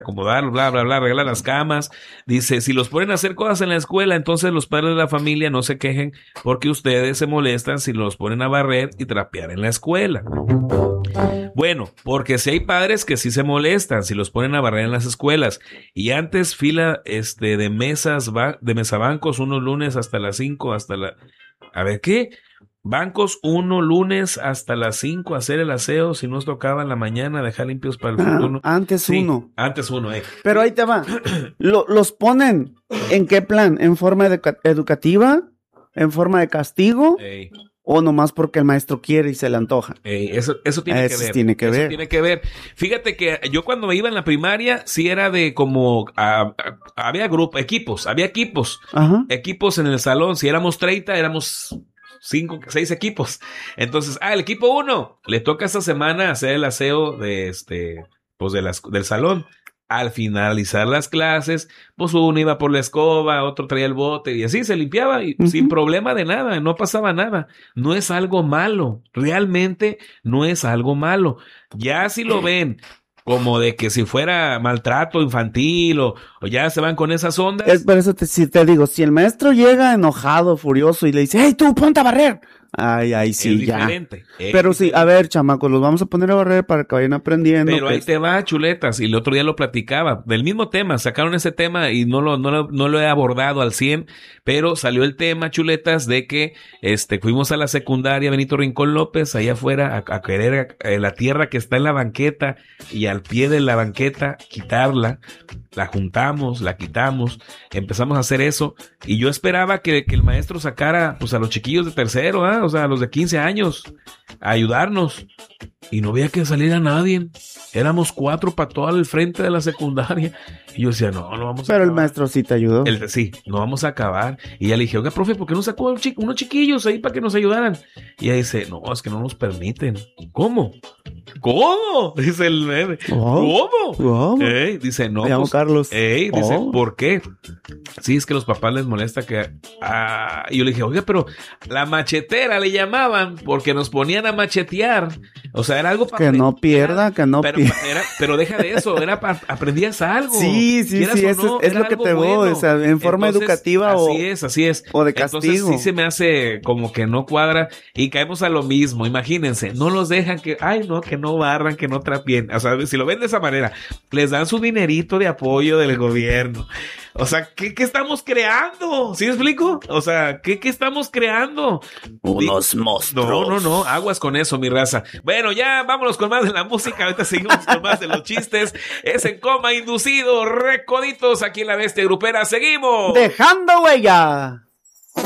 acomodar, bla, bla, bla, arreglar las camas. Dice, si los ponen a hacer cosas en la escuela, entonces los padres de la familia no se quejen porque ustedes se molestan si los ponen a barrer y trapear en la escuela. Bueno, porque si hay padres que sí se molestan si los ponen a barrer en las escuelas. Y antes fila de mesabancos unos lunes hasta las 5, A ver, ¿qué? Bancos lunes hasta las 5 hacer el aseo, si nos tocaba en la mañana dejar limpios para el futuro. Antes sí, uno. Antes uno, Pero ahí te va. ¿Los ponen en qué plan? ¿En forma educativa? ¿En forma de castigo? Ey. ¿O nomás porque el maestro quiere y se le antoja? Eso tiene que ver. Eso tiene que ver. Fíjate que yo cuando me iba en la primaria, sí era de como... había equipos. Ajá. Equipos en el salón. Si éramos 30, éramos 5, 6 equipos. Entonces, el equipo 1 le toca esta semana hacer el aseo del salón. Al finalizar las clases, pues uno iba por la escoba, otro traía el bote y así se limpiaba y sin problema de nada, no pasaba nada. No es algo malo, realmente no es algo malo. Ya si lo ven como de que si fuera maltrato infantil o ya se van con esas ondas. Es por eso te digo, si el maestro llega enojado, furioso y le dice, ¡hey, tú, ponte a barrer! Ay, sí, es ya. Diferente. Pero sí, a ver, chamacos, los vamos a poner a barrer para que vayan aprendiendo. Pero ahí te va, chuletas, y el otro día lo platicaba, del mismo tema, sacaron ese tema y no lo he abordado al 100, pero salió el tema, chuletas, de que fuimos a la secundaria Benito Rincón López, allá afuera, a querer la tierra que está en la banqueta, y al pie de la banqueta, quitarla, la juntamos, la quitamos, empezamos a hacer eso, y yo esperaba que el maestro sacara, pues, a los chiquillos de tercero, o sea, a los de 15 años, a ayudarnos. Y no veía que saliera nadie. Éramos 4 para todo el frente de la secundaria. Y yo decía, no vamos a acabar. Pero el maestro sí te ayudó. Sí, no vamos a acabar. Y ya le dije, oiga, profe, ¿por qué no sacó unos chiquillos ahí para que nos ayudaran? Y ella dice, no, es que no nos permiten. ¿Cómo? Dice el nene. ¿Cómo? Dice, no. Me llamo Carlos. Dice, ¿por qué? Sí, es que los papás les molesta que... Y yo le dije, oiga, pero la machetera le llamaban porque nos ponían a machetear. O sea, era algo para... Que no pierda. Pero deja de eso, aprendías algo. Sí, eso es lo que te voy, o sea, en forma educativa así es. O de castigo. Entonces sí se me hace como que no cuadra y caemos a lo mismo. Imagínense, no los dejan que no barran, que no trapien. O sea, si lo ven de esa manera, les dan su dinerito de apoyo del gobierno. O sea, ¿qué estamos creando? ¿Sí me explico? O sea, ¿qué estamos creando? Unos monstruos. No, aguas con eso, mi raza. Bueno, ya vámonos con más de la música. Ahorita seguimos con más de los chistes. Es En Coma Inducido, Recoditos, aquí en La Bestia Grupera. ¡Seguimos! ¡Dejando huella!